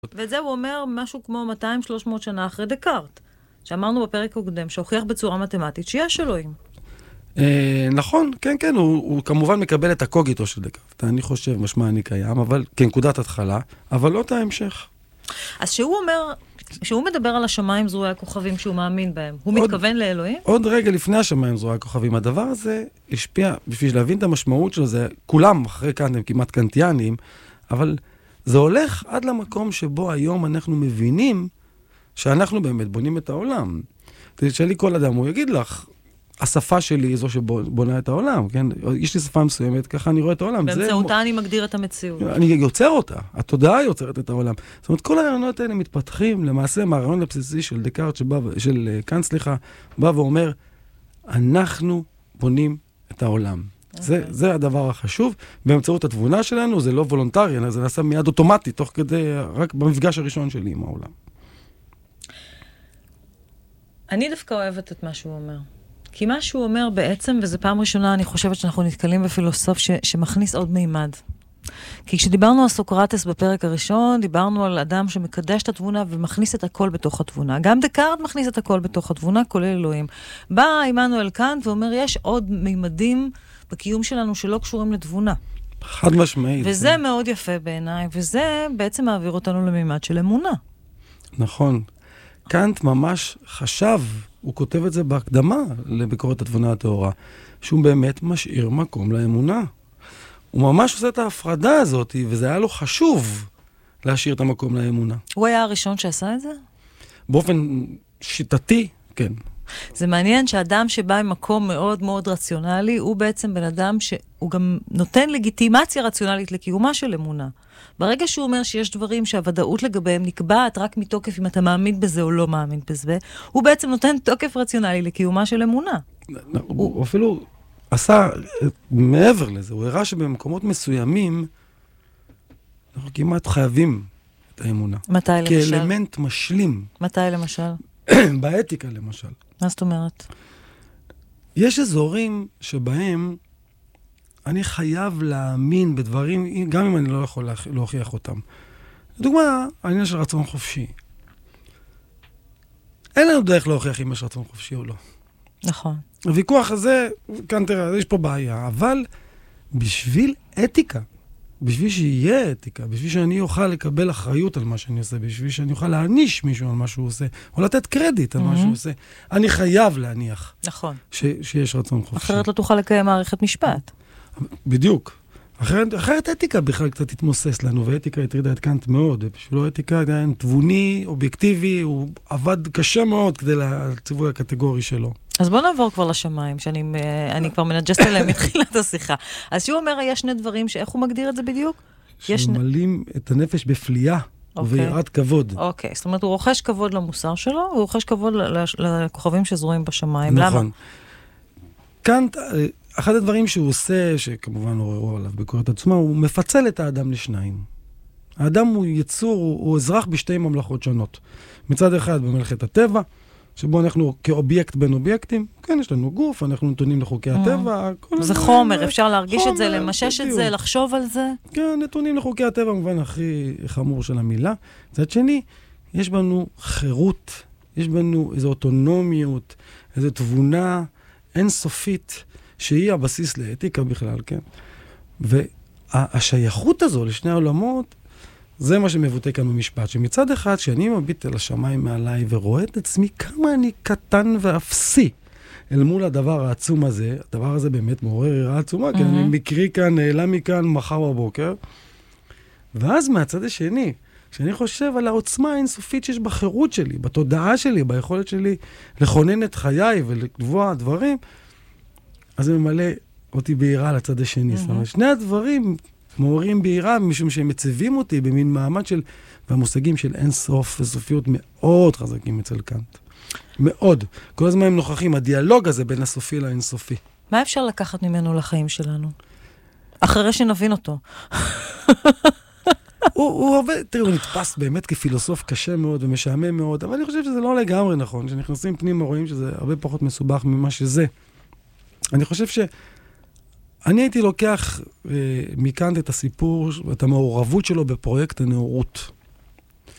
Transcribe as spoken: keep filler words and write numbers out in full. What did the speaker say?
ואת זה הוא אומר משהו כמו מאתיים שלוש מאות שנה אחרי דקארט, שאמרנו בפרק הקודם, שהוכיח בצורה מתמטית שיש אלוהים. נכון, כן, כן, הוא כמובן מקבל את הקוגיטו של דקארט, אני חושב, משמע אני קיים, אבל כנקודת התחלה, אבל לא את ההמשך. אז שהוא אומר, שהוא מדבר על השמיים זרועי הכוכבים שהוא מאמין בהם, הוא מתכוון לאלוהים? עוד רגע לפני השמיים זרועי הכוכבים, הדבר הזה השפיע, בשביל להבין את המשמעות של זה, כולם אחרי כאן הם כמעט קנטיאנים, אבל זה הולך עד למקום שבו היום אנחנו מבינים שאנחנו באמת בונים את העולם. תשאלי כל אדם, הוא יגיד לך, השפה שלי היא זו שבונה את העולם, כן? יש לי שפה מסוימת, ככה אני רואה את העולם. באמצעותה זה... אני מגדיר את המציאות. אני יוצר אותה, התודעה יוצרת את העולם. זאת אומרת, כל הרעיונות האלה מתפתחים, למעשה מהרעיון הבסיסי של דקארט, שבא, של קאנט, סליחה, בא ואומר, אנחנו בונים את העולם. Okay. זה, זה הדבר החשוב. באמצעות התבונה שלנו, זה לא וולונטרי, זה נעשה מיד אוטומטי, תוך כדי, רק במפגש הראשון שלי עם העולם. אני דווקא אוהבת את מה שהוא אומר. כי מה שהוא אומר בעצם, וזו פעם ראשונה, אני חושבת שאנחנו נתקלים בפילוסוף ש, שמכניס עוד מימד. כי כשדיברנו על סוקרטס בפרק הראשון, דיברנו על אדם שמקדש את התבונה ומכניס את הכל בתוך התבונה. גם דקארט מכניס את הכל בתוך התבונה, כולל אלוהים. בא עמנואל קאנט ואומר, יש עוד מימדים בקיום שלנו שלא קשורים לתבונה. חד משמעית. וזה כן. מאוד יפה בעיניי, וזה בעצם מעביר אותנו למימד של אמונה. נכון. קאנט ממש חשב, הוא כותב את זה בהקדמה לביקורת התבונה הטהורה, שהוא באמת משאיר מקום לאמונה. הוא ממש עושה את ההפרדה הזאת, וזה היה לו חשוב להשאיר את המקום לאמונה. הוא היה הראשון שעשה את זה? באופן שיטתי, כן. זה מעניין שאדם שבא עם מקום מאוד מאוד רציונלי, הוא בעצם בן אדם שהוא גם נותן לגיטימציה רציונלית לקיומה של אמונה. ברגע שהוא אומר שיש דברים שהוודאות לגביהם נקבעת רק מתוקף אם אתה מאמין בזה או לא מאמין בזה, הוא בעצם נותן תוקף רציונלי לקיומה של אמונה. הוא אפילו עשה מעבר לזה, הוא הראה שבמקומות מסוימים אנחנו כמעט חייבים את האמונה. מתי למשל? כאלמנט משלים. מתי למשל? באתיקה למשל. מה זאת אומרת? יש אזורים שבהם אני חייב להאמין בדברים, גם אם אני לא יכול להוכיח אותם. לדוגמה, העניין של רצון חופשי. אין לנו דרך להוכיח אם יש רצון חופשי או לא. נכון. הוויכוח הזה, כאן תראה, יש פה בעיה, אבל בשביל אתיקה, בשביל שיהיה אתיקה, בשביל שאני אוכל לקבל אחריות על מה שאני עושה, בשביל שאני אוכל להעניש מישהו על מה שהוא עושה, או לתת קרדיט על מה שהוא עושה, אני חייב להניח נכון. שיש רצון חופשי. אחרת לא תוכל לקיים מערכת משפט. בדיוק. אחרת, אחרת אתיקה בכלל קצת התמוסס לנו, ואתיקה הטרידה את קאנט מאוד, בשבילו אתיקה תבוני, אובייקטיבי, הוא עבד קשה מאוד כדי לציווי הקטגורי שלו. אז בוא נעבור כבר לשמיים, שאני אני כבר מנג'סת אליהם מתחילת השיחה. אז שהוא אומר, יש שני דברים, שאיך הוא מגדיר את זה בדיוק? שממלאים את הנפש בפליאה וביראת כבוד. אוקיי, זאת אומרת, הוא רוכש כבוד למוסר שלו, הוא רוכש כבוד לכוכבים שזרועים בשמיים. נכון. למה? קאנט, אחד הדברים שהוא עושה, שכמובן עוררו עליו ביקורת עצמה, הוא מפצל את האדם לשניים. האדם הוא יצור, הוא, הוא אזרח בשתי ממלכות שונות. מצד אחד במלכת הטבע, שבו אנחנו כאובייקט בין אובייקטים, כן, יש לנו גוף, אנחנו נתונים לחוקי הטבע. זה חומר, אפשר להרגיש את זה, למשש את זה, לחשוב על זה. כן, נתונים לחוקי הטבע, במובן הכי חמור של המילה. מצד שני, יש בנו חירות, יש בנו איזו אוטונומיות, איזו תבונה אינסופית, שהיא הבסיס לאתיקה בכלל, כן? והשייכות הזו לשני העולמות, זה מה שמבוטא כאן במשפט, שמצד אחד, כשאני מביט אל השמיים מעליי ורואה את עצמי כמה אני קטן ואפסי אל מול הדבר העצום הזה, הדבר הזה באמת מעורר יראה עצומה, כי אני מקרי כאן, נעלם מכאן מחר בבוקר, ואז מהצד השני, כשאני חושב על העוצמה האינסופית שיש בחירות שלי, בתודעה שלי, ביכולת שלי לכונן את חיי ולקבוע דברים, אז זה ממלא אותי ביראה לצד השני. זאת אומרת, שני הדברים מעוררים ביראה, משום שהם מציבים אותי במין מעמד של, והמושגים של אין סוף וסופיות מאוד חזקים אצל קאנט. מאוד. כל הזמן הם נוכחים, הדיאלוג הזה בין הסופי לאינסופי. מה אפשר לקחת ממנו לחיים שלנו? אחרי שנבין אותו. הוא, הוא הרבה, תראו, הוא נתפס באמת כפילוסוף קשה מאוד ומשעמם מאוד, אבל אני חושב שזה לא לגמרי נכון. כשנכנסים פנימה רואים שזה הרבה פחות מסובך ממה שזה. אני חושב ש... אני הייתי לוקח אה, מקאנט את הסיפור, את המעורבות שלו בפרויקט הנאורות.